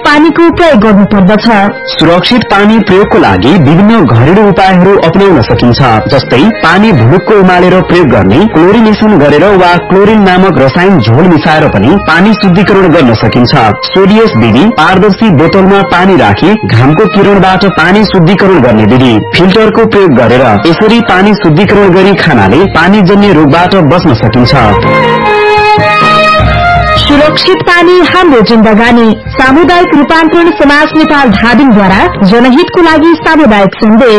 पानीको प्रयोग गर्नुपर्दछ। सुरक्षित पानी प्रयोगको लागि विभिन्न घरेलु उपायहरू अपनाउन सकिन्छ, जस्तै पानी भुलुक्क उमालेर प्रयोग गर्ने, क्लोरिनेसन गरेर वा क्लोरिन नामक रसायन झोल मिसाएर पनि पानी शुद्धिकरण गर्न सकिन्छ। सोडियस विधि पारदर्शी बोतलमा पानी राखी घामको किरणबाट पानी शुद्धिकरण गर्ने विधि। फिल्टरको प्रयोग गरेर यसरी पानी शुद्धिकरण गरी खानाले पानीजन्य रोगबाट बच्न सकिन्छ। सुरक्षित पानी हाम्रो जिन्दगानी। सामुदायिक रूपान्तरण समाज नेपाल धादिङद्वारा जनहितको लागि सामुदायिक सन्देश।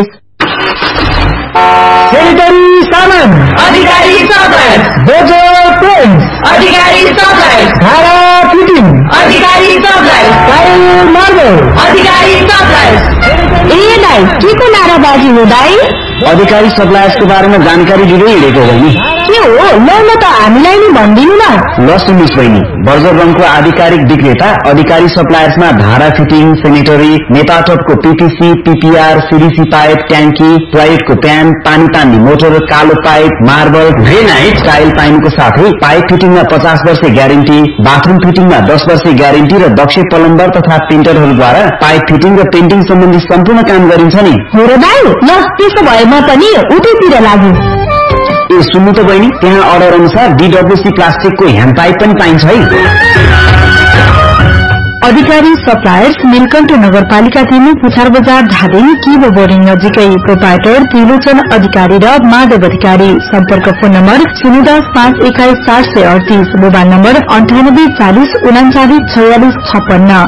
सेनिटरी सामान अधिकारी सप्लायर, बोजो पेन्ट्स अधिकारी सप्लायर, धारा फिटिङ अधिकारी सप्लायर, टाइल मार्बल अधिकारी सप्लायर। ए दाइ, के को नाराबाजी हो दाइ? अधिकारी सप्लायर्सको बारेमा जानकारी दिँदै हिँडेको हो नि। के हो? ल त हामीलाई नि भनिदिनु न। ल सुन्नुहोस् बहिनी, बर्जर रङको आधिकारिक विक्रेता अधिकारी सप्लायर्समा धारा fitting, sanitary, नेपाटपको PPC, PPR, CDC pipe, ट्याङ्की, टोयलेटको प्यान, पानी तान्ने मोटर, कालो पाइप, मार्बल, ग्रेनाइट, टाइल पाइनुको साथै पाइप फिटिङमा 50 वर्ष ग्यारेन्टी, बाथरूम फिटिङमा 10 वर्ष ग्यारेन्टी र दक्ष प्लम्बर तथा पेन्टरहरूद्वारा पाइप फिटिङ र पेन्टिङ सम्बन्धी सम्पूर्ण काम गरिन्छ नि। हो र दाइ, ल त्यसो भए म पनि उतैतिर लागु। ए सुन्नु त बहिनी, त्यहाँ अर्डर अनुसार डीडब्ल्यूसी प्लास्टिकको ह्यान्ड पाइप पनि पाइन्छ है। अधिकारी सप्लायर्स नीलकण्ठ नगरपालिका 3 पुछार बजार धादिङ किबो बोर्डिङ नजिकै। प्रोपाइटर त्रिलोचन अधिकारी र माधव अधिकारी। सम्पर्क phone number 010-521-738, mobile number 9840394656।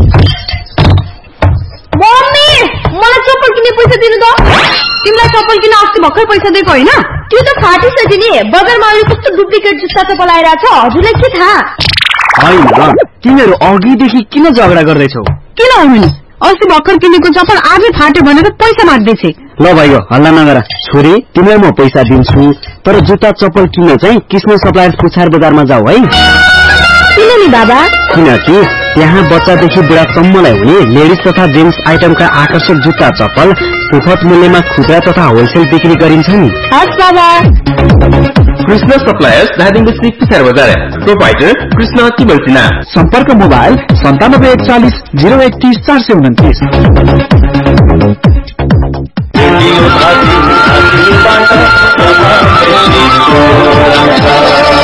Mummy, मलाई चप्पल किन्ने पैसा दिनु त। तिमीलाई चप्पल किन्न अस्ति भर्खर पैसा दिएको होइन? त्यो त फाटिसक्यो नि। बजारमा अहिले कस्तो डुप्लिकेट जुत्ता चप्पल आइरहेछ, हजुरलाई के थाहा? होइन, तिमीहरू अघिदेखि किन झगडा गर्दैछौ? किन होइन? अस्ति भर्खर किनेको चप्पल आजै फाट्यो भनेर पैसा माग्दैछ। ल भाइयो, हल्ला नगर। छोरी, तिमीलाई म पैसा दिन्छु, तर जुत्ता चप्पल किन्न चाहिँ कृष्ण सप्लायर्स पुछार बजारमा जाऊ है। किन नि बाबा? किनकि त्यहाँ बच्चादेखि बुढासम्मलाई हुने लेडिज तथा जेन्ट्स आइटमका आकर्षक जुत्ता चप्पल सुपथ मूल्यमा खुद्रा तथा होलसेल बिक्री गरिन्छ नि। हस् बाबा। कृष्ण सप्लायर्स धादिङ डिस्ट्रिक्ट पुछार बजार। प्रोपाइटर कृष्ण तिमलसिना। सम्पर्क मोबाइल 97140031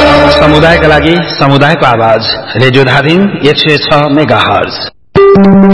समुदायका लागि समुदायको आवाज रेडियो धादिङ 106 मेगाहर्ज।